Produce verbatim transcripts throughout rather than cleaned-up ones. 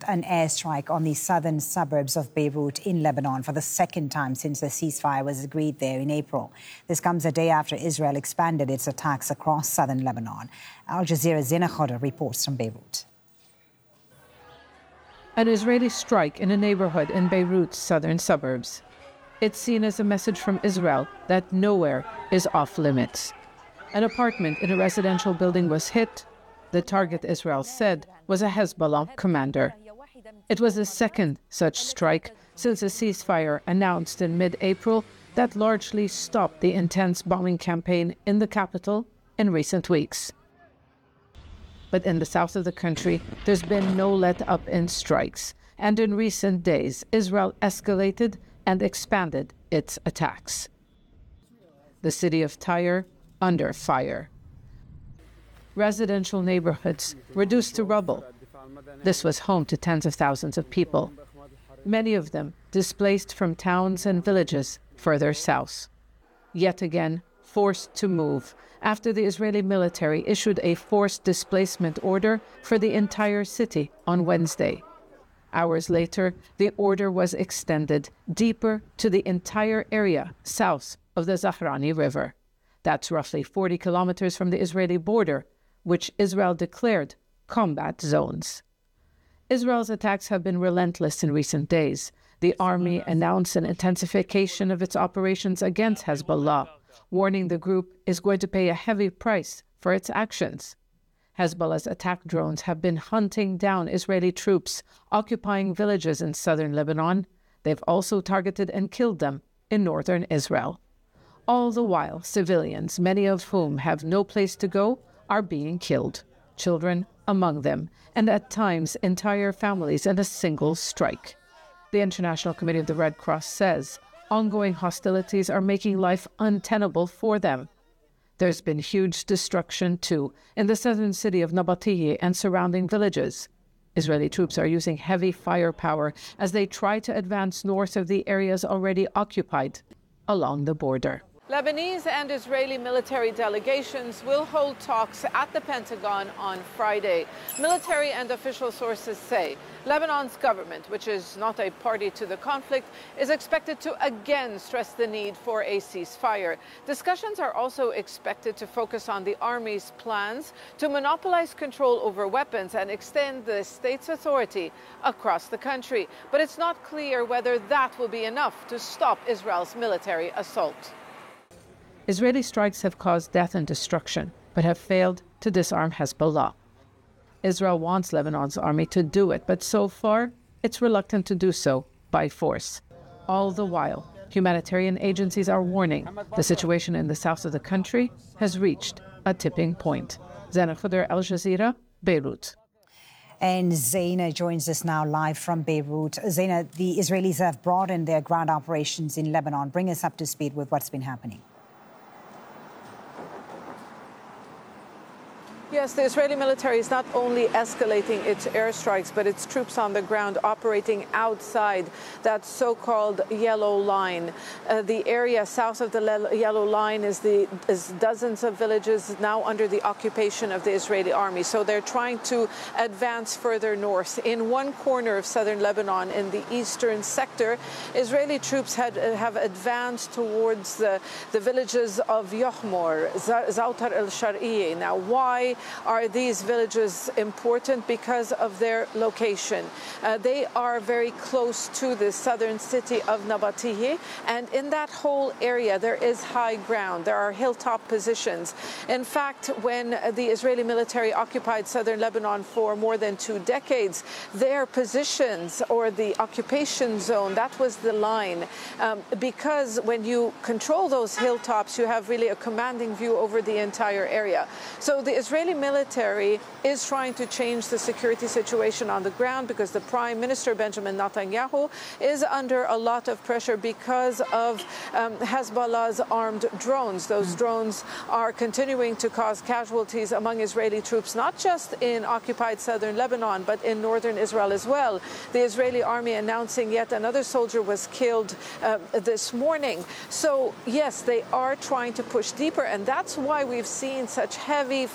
an airstrike on the southern suburbs of Beirut in Lebanon for the second time since the ceasefire was agreed there in April. This comes a day after Israel expanded its attacks across southern Lebanon. Al Jazeera's Zena Khoda reports from Beirut. An Israeli strike in a neighborhood in Beirut's southern suburbs. It's seen as a message from Israel that nowhere is off limits. An apartment in a residential building was hit. The target, Israel said, was a Hezbollah commander. It was the second such strike since a ceasefire announced in mid-April that largely stopped the intense bombing campaign in the capital in recent weeks. But in the south of the country, there's been no let-up in strikes. And in recent days, Israel escalated and expanded its attacks. The city of Tyre under fire. Residential neighborhoods reduced to rubble. This was home to tens of thousands of people, many of them displaced from towns and villages further south. Yet again, forced to move after the Israeli military issued a forced displacement order for the entire city on Wednesday. Hours later, the order was extended deeper to the entire area south of the Zahrani River. That's roughly forty kilometers from the Israeli border, which Israel declared combat zones. Israel's attacks have been relentless in recent days. The army announced an intensification of its operations against Hezbollah, warning the group is going to pay a heavy price for its actions. Hezbollah's attack drones have been hunting down Israeli troops occupying villages in southern Lebanon. They've also targeted and killed them in northern Israel. All the while, civilians, many of whom have no place to go, are being killed, children among them, and at times entire families in a single strike. The International Committee of the Red Cross says ongoing hostilities are making life untenable for them. There's been huge destruction, too, in the southern city of Nabatieh and surrounding villages. Israeli troops are using heavy firepower as they try to advance north of the areas already occupied along the border. Lebanese and Israeli military delegations will hold talks at the Pentagon on Friday. Military and official sources say Lebanon's government, which is not a party to the conflict, is expected to again stress the need for a ceasefire. Discussions are also expected to focus on the army's plans to monopolize control over weapons and extend the state's authority across the country. But it's not clear whether that will be enough to stop Israel's military assault. Israeli strikes have caused death and destruction, but have failed to disarm Hezbollah. Israel wants Lebanon's army to do it, but so far, it's reluctant to do so by force. All the while, humanitarian agencies are warning the situation in the south of the country has reached a tipping point. Zena Khoda, Al Jazeera, Beirut. And Zaina joins us now live from Beirut. Zaina, the Israelis have broadened their ground operations in Lebanon. Bring us up to speed with what's been happening. Yes, the Israeli military is not only escalating its airstrikes, but its troops on the ground operating outside that so-called yellow line. Uh, the area south of the le- yellow line is, the, is dozens of villages now under the occupation of the Israeli army. So they're trying to advance further north. In one corner of southern Lebanon, in the eastern sector, Israeli troops had, uh, have advanced towards the, the villages of Yochmor, Zautar el-Shar'iyeh. Now, why are these villages important? Because of their location. Uh, they are very close to the southern city of Nabatieh, and in that whole area there is high ground. There are hilltop positions. In fact, when the Israeli military occupied southern Lebanon for more than two decades, their positions, or the occupation zone, that was the line. Um, because when you control those hilltops, you have really a commanding view over the entire area. So the Israeli military is trying to change the security situation on the ground because the Prime Minister Benjamin Netanyahu is under a lot of pressure because of um, Hezbollah's armed drones. Those drones are continuing to cause casualties among Israeli troops, not just in occupied southern Lebanon, but in northern Israel as well. The Israeli army announcing yet another soldier was killed uh, this morning. So, yes, they are trying to push deeper, and that's why we've seen such heavy fire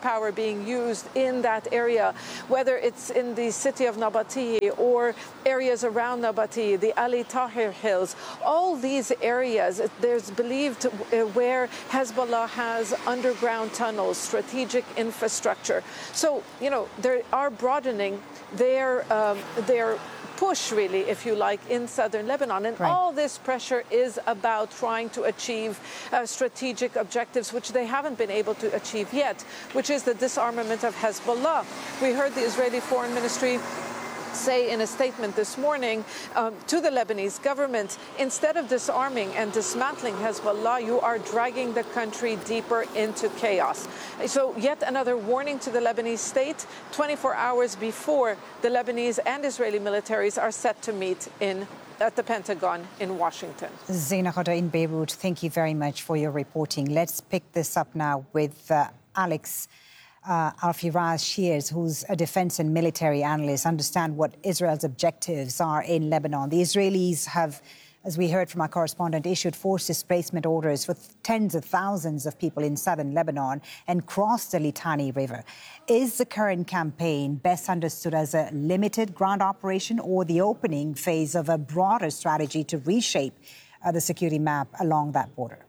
firepower being used in that area, whether it's in the city of Nabatea or areas around Nabatea, the Ali Tahrir Hills, all these areas, there's believed where Hezbollah has underground tunnels, strategic infrastructure. So, you know, they are broadening their, um, their push, really, if you like, in southern Lebanon. And right. all this pressure is about trying to achieve uh, strategic objectives, which they haven't been able to achieve yet, which is the disarmament of Hezbollah. We heard the Israeli Foreign Ministry say in a statement this morning um, to the Lebanese government, instead of disarming and dismantling Hezbollah, you are dragging the country deeper into chaos. So yet another warning to the Lebanese state, twenty-four hours before the Lebanese and Israeli militaries are set to meet in at the Pentagon in Washington. Zaina Khouda in Beirut, thank you very much for your reporting. Let's pick this up now with uh, Alex Uh, Al-Firas Shears, who's a defense and military analyst, understand what Israel's objectives are in Lebanon. The Israelis have, as we heard from our correspondent, issued forced displacement orders for tens of thousands of people in southern Lebanon and crossed the Litani River. Is the current campaign best understood as a limited ground operation or the opening phase of a broader strategy to reshape uh, the security map along that border?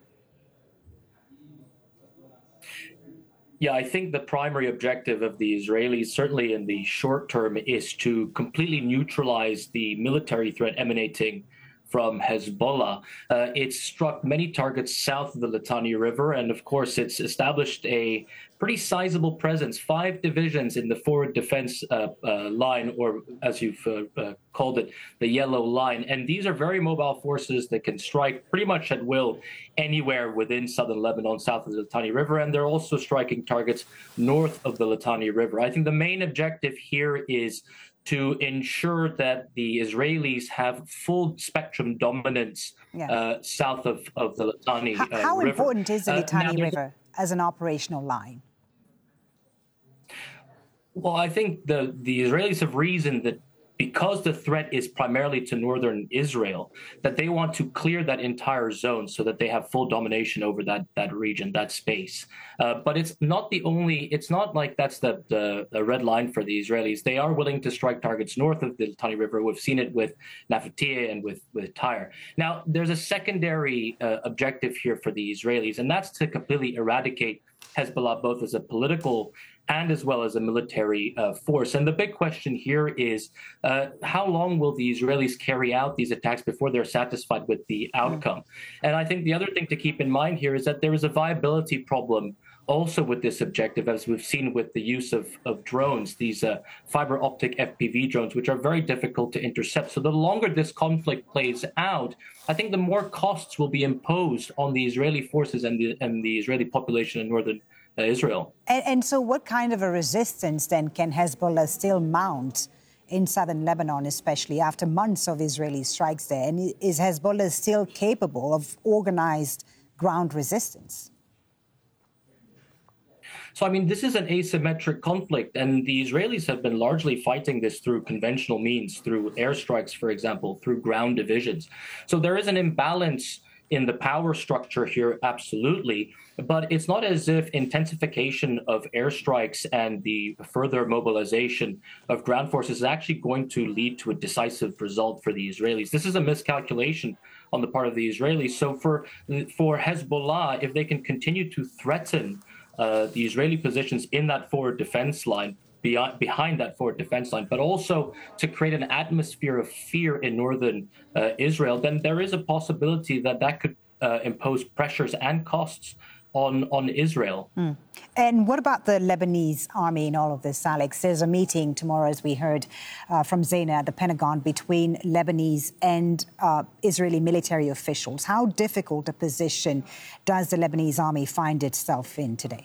Yeah, I think the primary objective of the Israelis, certainly in the short term, is to completely neutralize the military threat emanating from Hezbollah. Uh, it's struck many targets south of the Litani River, and of course, it's established a pretty sizable presence, five divisions in the forward defense uh, uh, line, or as you've uh, uh, called it, the yellow line. And these are very mobile forces that can strike pretty much at will anywhere within southern Lebanon, south of the Litani River, and they're also striking targets north of the Litani River. I think the main objective here is to ensure that the Israelis have full spectrum dominance yeah. uh, south of, of the Litani uh, How River. important is the Litani uh, River as an operational line? Well, I think the, the Israelis have reasoned that because the threat is primarily to northern Israel, that they want to clear that entire zone so that they have full domination over that, that region, that space. Uh, but it's not the only, it's not like that's the, the, the red line for the Israelis. They are willing to strike targets north of the Litani River. We've seen it with Nabatea and with, with Tyre. Now, there's a secondary uh, objective here for the Israelis, and that's to completely eradicate Hezbollah both as a political and as well as a military uh, force. And the big question here is uh, how long will the Israelis carry out these attacks before they're satisfied with the outcome? Mm-hmm. And I think the other thing to keep in mind here is that there is a viability problem also with this objective, as we've seen with the use of, of drones, these uh, fiber optic F P V drones, which are very difficult to intercept. So the longer this conflict plays out, I think the more costs will be imposed on the Israeli forces and the, and the Israeli population in northern uh, Israel. And, and so what kind of a resistance then can Hezbollah still mount in southern Lebanon, especially after months of Israeli strikes there? And is Hezbollah still capable of organized ground resistance? So, I mean, this is an asymmetric conflict, and the Israelis have been largely fighting this through conventional means, through airstrikes, for example, through ground divisions. So there is an imbalance in the power structure here, absolutely. But it's not as if intensification of airstrikes and the further mobilization of ground forces is actually going to lead to a decisive result for the Israelis. This is a miscalculation on the part of the Israelis. So for, for Hezbollah, if they can continue to threaten uh, the Israeli positions in that forward defense line, Beyond, behind that forward defense line, but also to create an atmosphere of fear in northern uh, Israel, then there is a possibility that that could uh, impose pressures and costs on, on Israel. Mm. And what about the Lebanese army in all of this, Alex? There's a meeting tomorrow, as we heard uh, from Zaina at the Pentagon, between Lebanese and uh, Israeli military officials. How difficult a position does the Lebanese army find itself in today?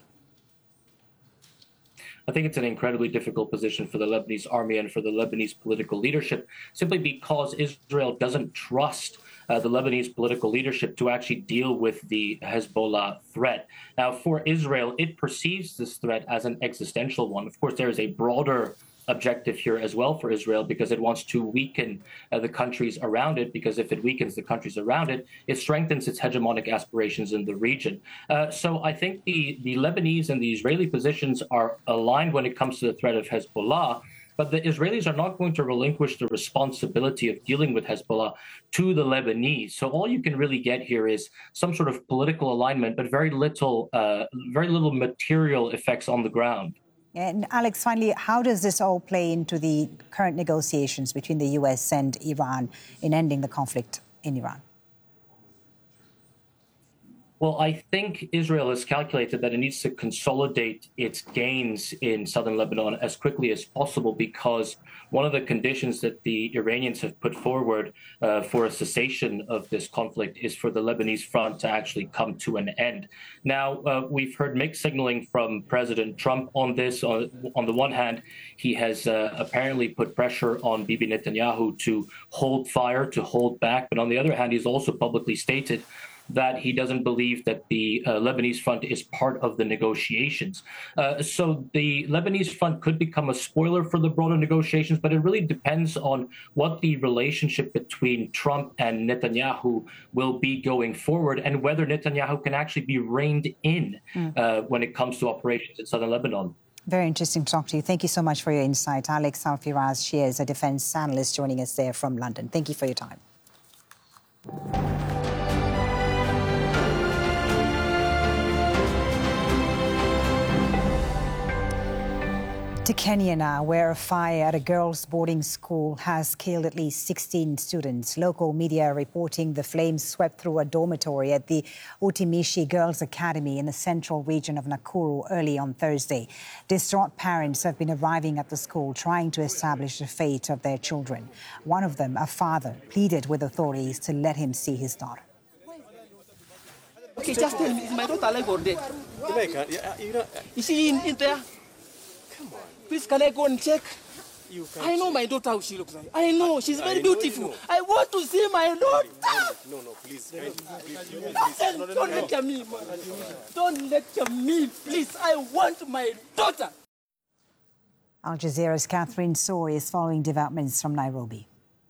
I think it's an incredibly difficult position for the Lebanese army and for the Lebanese political leadership, simply because Israel doesn't trust uh, the Lebanese political leadership to actually deal with the Hezbollah threat. Now, for Israel, it perceives this threat as an existential one. Of course, there is a broader objective here as well for Israel, because it wants to weaken uh, the countries around it, because if it weakens the countries around it, it strengthens its hegemonic aspirations in the region. Uh, so I think the, the Lebanese and the Israeli positions are aligned when it comes to the threat of Hezbollah. But the Israelis are not going to relinquish the responsibility of dealing with Hezbollah to the Lebanese. So all you can really get here is some sort of political alignment, but very little, uh, very little material effects on the ground. And Alex, finally, how does this all play into the current negotiations between the U S and Iran in ending the conflict in Iran? Well, I think Israel has calculated that it needs to consolidate its gains in southern Lebanon as quickly as possible, because one of the conditions that the Iranians have put forward uh, for a cessation of this conflict is for the Lebanese front to actually come to an end. Now, uh, we've heard mixed signaling from President Trump on this. On, on the one hand, he has uh, apparently put pressure on Bibi Netanyahu to hold fire, to hold back. But on the other hand, he's also publicly stated that he doesn't believe that the uh, Lebanese front is part of the negotiations. Uh, so the Lebanese front could become a spoiler for the broader negotiations, but it really depends on what the relationship between Trump and Netanyahu will be going forward, and whether Netanyahu can actually be reined in mm. uh, when it comes to operations in southern Lebanon. Very interesting to talk to you. Thank you so much for your insight. Alex Alfiraz, she is a defense analyst joining us there from London. Thank you for your time. To Kenya now, where a fire at a girls' boarding school has killed at least sixteen students. Local media are reporting the flames swept through a dormitory at the Utimishi Girls Academy in the central region of Nakuru early on Thursday. Distraught parents have been arriving at the school trying to establish the fate of their children. One of them, a father, pleaded with authorities to let him see his daughter. Okay, just tell me, is my daughter alive or dead? Is she in, in there? Come on. Please, can I go and check? You I know my daughter, how she looks like. I know, she's very I beautiful. Know. I want to see my daughter. No, no, please. No, no, please, you, please. No, no, don't no, lecture no. me, man. Don't lecture me, please. I want my daughter. Al Jazeera's Catherine Soy is following developments from Nairobi.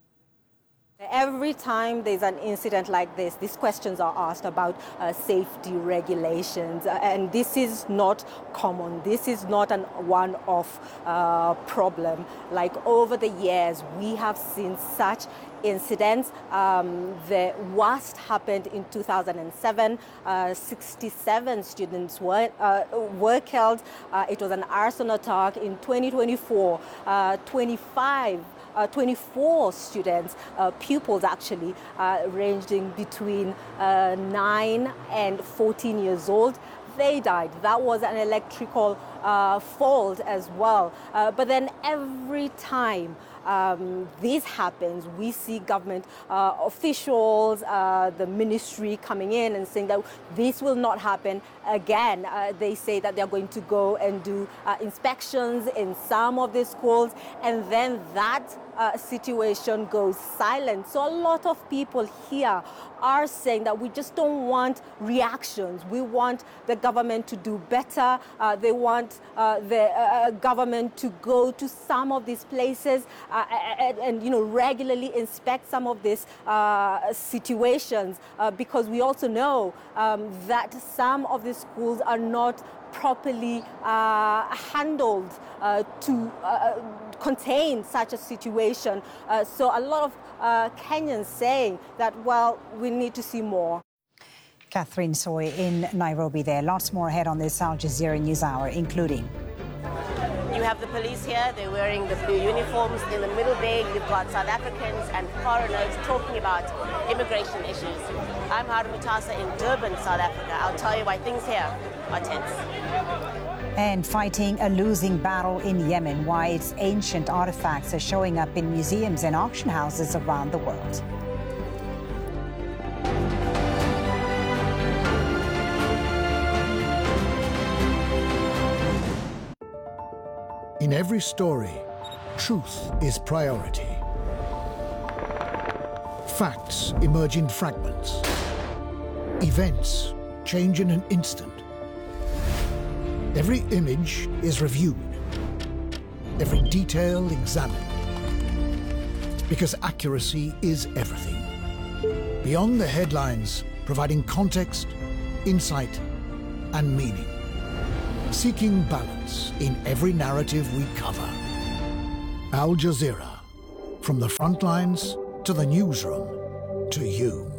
Every time there's an incident like this, these questions are asked about uh, safety regulations, uh, and this is not common. This is not an one-off uh, problem. Like over the years, we have seen such incidents. Um, the worst happened in two thousand seven. Uh, sixty-seven students were, uh, were killed. Uh, it was an arson attack. In twenty twenty-four, uh, twenty-five Uh, twenty-four students, uh, pupils actually, uh, ranging between uh, nine and fourteen years old. They died. That was an electrical uh, fault as well. Uh, but then every time um, this happens, we see government uh, officials, uh, the ministry coming in and saying that this will not happen again. Uh, they say that they're going to go and do uh, inspections in some of the schools, and then that Uh, situation goes silent. So a lot of people here are saying that we just don't want reactions. We want the government to do better. Uh, they want uh, the uh, government to go to some of these places uh, and, and, you know, regularly inspect some of these uh, situations, uh, because we also know um, that some of these schools are not properly uh, handled uh, to uh, contain such a situation. Uh, so a lot of uh, Kenyans saying that, well, we need to see more. Catherine Soy in Nairobi there. Lots more ahead on this Al Jazeera News Hour, including... You have the police here, they're wearing the blue uniforms. In the middle there, you've got South Africans and foreigners talking about immigration issues. I'm Harun Mutasa in Durban, South Africa. I'll tell you why things here are tense. And fighting a losing battle in Yemen, why its ancient artifacts are showing up in museums and auction houses around the world. In every story, truth is priority. Facts emerge in fragments. Events change in an instant. Every image is reviewed. every detail examined. Because accuracy is everything. Beyond the headlines, providing context, insight, and meaning. Seeking balance in every narrative we cover. Al Jazeera. From the front lines to the newsroom to you.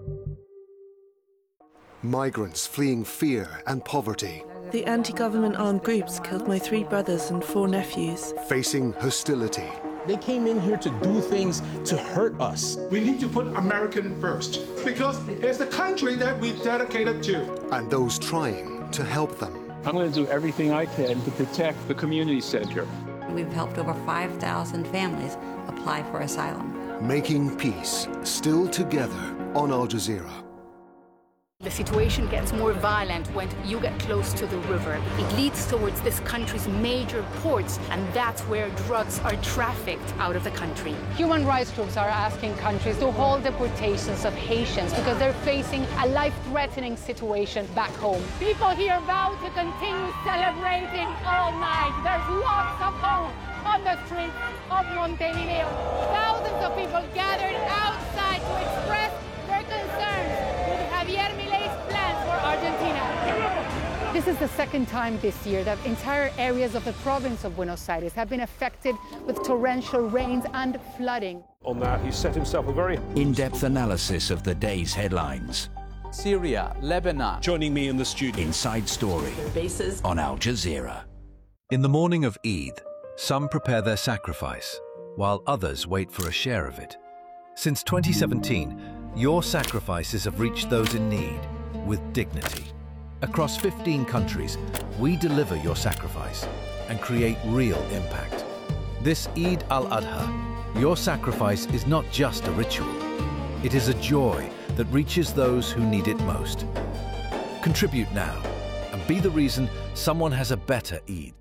Migrants fleeing fear and poverty. The anti-government armed groups killed my three brothers and four nephews. Facing hostility. They came in here to do things to hurt us. We need to put American first, because it's the country that we dedicated to. And those trying to help them. I'm going to do everything I can to protect the community center. We've helped over five thousand families apply for asylum. Making peace, still together on Al Jazeera. The situation gets more violent when you get close to the river. It leads towards this country's major ports, and that's where drugs are trafficked out of the country. Human rights groups are asking countries to hold deportations of Haitians because they're facing a life-threatening situation back home. People here vow to continue celebrating all night. There's lots of hope on the streets of Montevideo. Thousands of people gathered outside to express their concerns with Javier Milei's plans for Argentina. This is the second time this year that entire areas of the province of Buenos Aires have been affected with torrential rains and flooding. On that, he set himself a very in-depth analysis of the day's headlines. Syria, Lebanon. Joining me in the studio. Inside Story. Bases on Al Jazeera. In the morning of Eid, some prepare their sacrifice, while others wait for a share of it. Since twenty seventeen, your sacrifices have reached those in need with dignity. Across fifteen countries, we deliver your sacrifice and create real impact. This Eid al-Adha, your sacrifice is not just a ritual. It is a joy that reaches those who need it most. Contribute now and be the reason someone has a better Eid.